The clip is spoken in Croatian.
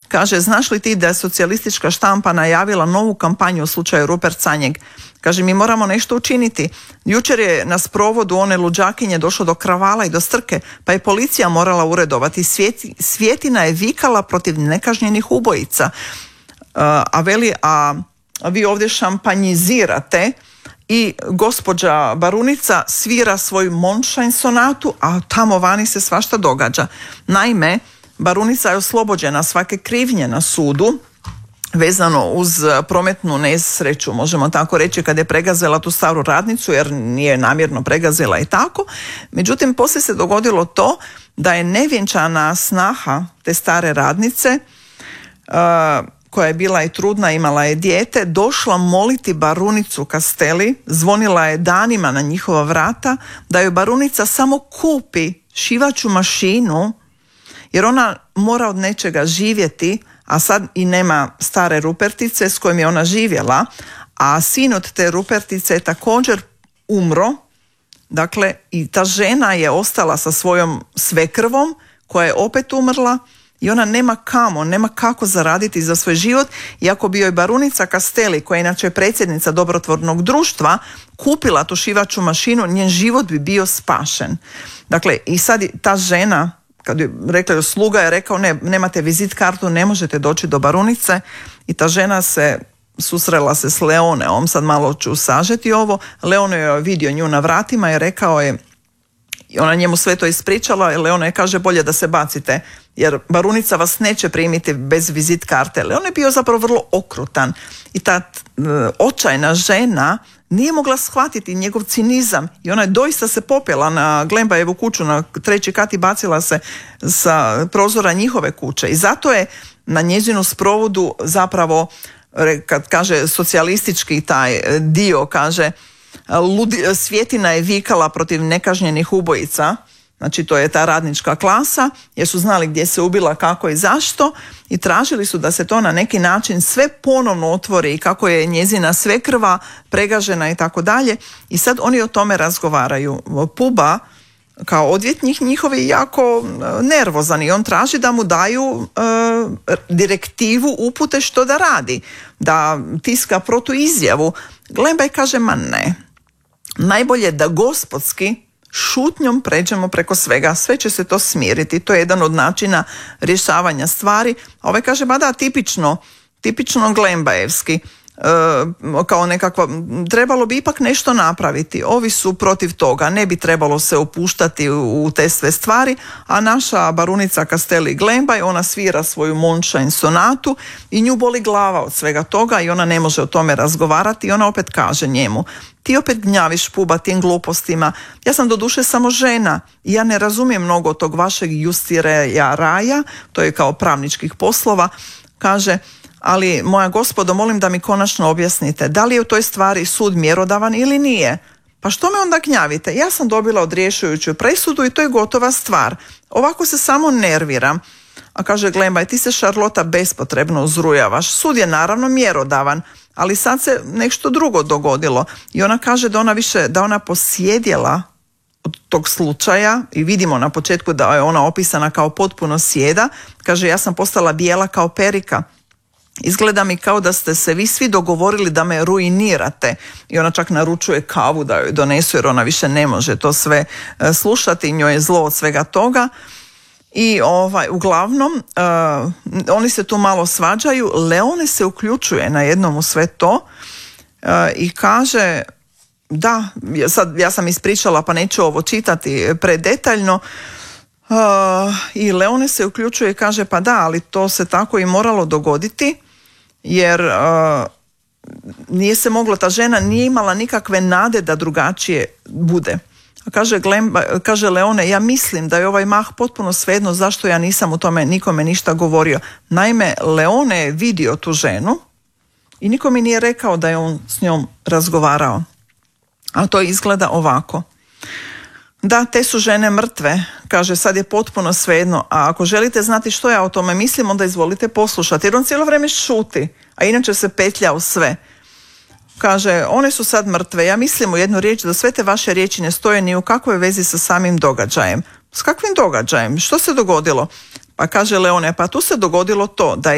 Kaže, znaš li ti da je socijalistička štampa najavila novu kampanju u slučaju Rupert Sanjeg? Kaže, mi moramo nešto učiniti. Jučer je na sprovodu one luđakinje došlo do kravala i do strke, pa je policija morala uredovati. Svjetina je vikala protiv nekažnjenih ubojica. A vi ovdje šampanjizirate i gospođa barunica svira svoju Mondschein sonatu, a tamo vani se svašta događa. Naime, barunica je oslobođena svake krivnje na sudu vezano uz prometnu nesreću, možemo tako reći, kad je pregazila tu staru radnicu, jer nije namjerno pregazila i tako. Međutim, poslije se dogodilo to da je nevjenčana snaha te stare radnice, koja je bila i trudna, imala je dijete, došla moliti barunicu Castelli, zvonila je danima na njihova vrata da joj barunica samo kupi šivaću mašinu, jer ona mora od nečega živjeti, a sad i nema stare Rupertice s kojim je ona živjela, a sin od te Rupertice je također umro. Dakle, i ta žena je ostala sa svojom svekrvom koja je opet umrla i ona nema kako zaraditi za svoj život. I ako bi joj barunica Castelli, koja je inače predsjednica dobrotvornog društva, kupila tu šivaću mašinu, njen život bi bio spašen. Dakle, i sad ta žena, kad je rekla, sluga je rekao, ne, nemate vizit kartu, ne možete doći do barunice, i ta žena susrela se s Leoneom, sad malo ću sažeti ovo. Leone je vidio nju na vratima i rekao je, i ona njemu sve to ispričala, i Leone je kaže, bolje da se bacite, jer barunica vas neće primiti bez vizit karte. Leone je bio zapravo vrlo okrutan i ta očajna žena nije mogla shvatiti njegov cinizam i ona je doista se popela na Glembajevu kuću na 3. kat i bacila se sa prozora njihove kuće. I zato je na njezinu sprovodu zapravo, kad kaže socijalistički taj dio, kaže, svjetina je vikala protiv nekažnjenih ubojica. Znači, to je ta radnička klasa, jer su znali gdje se ubila, kako i zašto, i tražili su da se to na neki način sve ponovno otvori i kako je njezina svekrva pregažena i tako dalje. I sad oni o tome razgovaraju. Puba, kao odvjetnik njihov, je jako nervozan i on traži da mu daju direktivu, upute što da radi, da tiska protuizjavu. Glembaj kaže, ma ne, najbolje da gospodski šutnjom pređemo preko svega, sve će se to smiriti, to je jedan od načina rješavanja stvari. A ovaj kaže, ba da, tipično Glembajevski, kao nekakva, trebalo bi ipak nešto napraviti, ovi su protiv toga, ne bi trebalo se upuštati u te sve stvari, a naša barunica Castelli Glembaj, ona svira svoju Mondschein sonatu i nju boli glava od svega toga i ona ne može o tome razgovarati i ona opet kaže njemu, ti opet gnjaviš, Puba, tim glupostima, ja sam doduše samo žena i ja ne razumijem mnogo tog vašeg justireja raja, to je kao pravničkih poslova, kaže, ali moja gospodo, molim da mi konačno objasnite, da li je u toj stvari sud mjerodavan ili nije? Pa što me onda gnjavite? Ja sam dobila odrješujuću presudu i to je gotova stvar. Ovako se samo nerviram. A kaže Glembaj, ti se, Šarlota, bespotrebno uzrujavaš. Sud je naravno mjerodavan, ali sad se nešto drugo dogodilo. I ona kaže da ona posjedjela od tog slučaja, i vidimo na početku da je ona opisana kao potpuno sjeda. Kaže, ja sam postala bijela kao perika. Izgleda mi kao da ste se vi svi dogovorili da me ruinirate. I ona čak naručuje kavu da joj donesu, jer ona više ne može to sve slušati, njoj je zlo od svega toga. I uglavnom oni se tu malo svađaju. Leone se uključuje na jednom u sve to i kaže, da, sad ja sam ispričala pa neću ovo čitati predetaljno, i Leone se uključuje i kaže, pa da, ali to se tako i moralo dogoditi, jer nije se moglo, ta žena nije imala nikakve nade da drugačije bude. Kaže Leone, ja mislim da je ovaj mah potpuno svejedno zašto ja nisam u tome nikome ništa govorio. Naime, Leone je vidio tu ženu i niko mi nije rekao da je on s njom razgovarao. A to izgleda ovako. Da, te su žene mrtve, kaže, sad je potpuno svejedno, a ako želite znati što ja o tome mislim, onda izvolite poslušati, jer on cijelo vrijeme šuti, a inače se petlja u sve. Kaže, one su sad mrtve, ja mislim u jednu riječ da sve te vaše riječi ne stoje ni u kakvoj vezi sa samim događajem. S kakvim događajem? Što se dogodilo? Pa kaže Leone, pa tu se dogodilo to da je